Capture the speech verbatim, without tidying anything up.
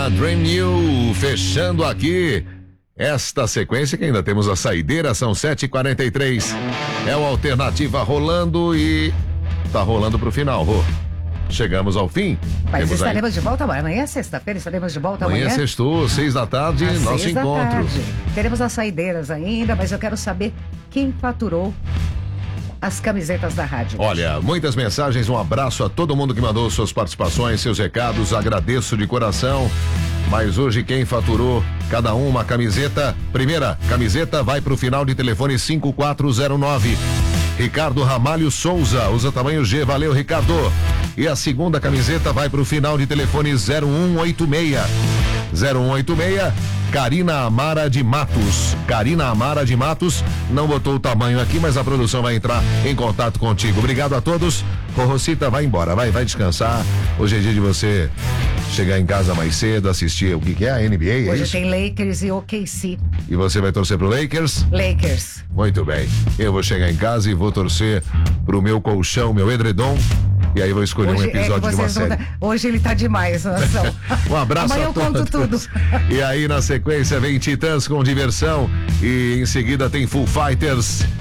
Dream New, fechando aqui esta sequência que ainda temos a saideira, são sete e quarenta e três. É o Alternativa rolando e tá rolando pro final, Rô. Chegamos ao fim. Mas Temos estaremos aí... de volta amanhã. Amanhã é sexta-feira, estaremos de volta amanhã. Amanhã é sextou, seis da tarde, Às nosso seis da encontro. tarde. Teremos as saideiras ainda, mas eu quero saber quem faturou as camisetas da rádio. Olha, muitas mensagens, um abraço a todo mundo que mandou suas participações, seus recados, agradeço de coração. Mas hoje quem faturou cada um uma camiseta, primeira camiseta vai pro final de telefone cinco quatro zero nove. Ricardo Ramalho Souza, usa tamanho G, valeu Ricardo. E a segunda camiseta vai pro final de telefone zero um oito seis. zero um oito seis, Karina Amara de Matos. Karina Amara de Matos, não botou o tamanho aqui, mas a produção vai entrar em contato contigo. Obrigado a todos. Rorrocita, vai embora, vai, vai descansar. Hoje é dia de você chegar em casa mais cedo, assistir o que, que é a N B A, é Hoje isso? tem Lakers e O K C. E você vai torcer pro Lakers? Lakers. Muito bem. Eu vou chegar em casa e vou torcer pro meu colchão, meu edredom. E aí vou escolher Hoje, um episódio é de uma vocês série. vão dar- Hoje ele tá demais, nação. Um abraço Amanhã a eu todos. conto tudo. E aí na sequência vem Titãs com diversão e em seguida tem Foo Fighters